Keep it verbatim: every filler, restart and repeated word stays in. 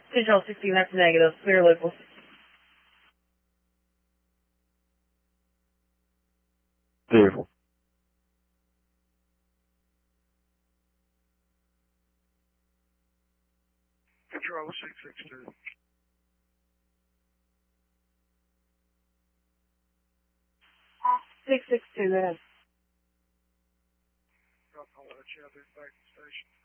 Control sixteen, that's negative. Clear local. Vehicle. Control six six two. six six two, go ahead. I'll let you have it back to the station.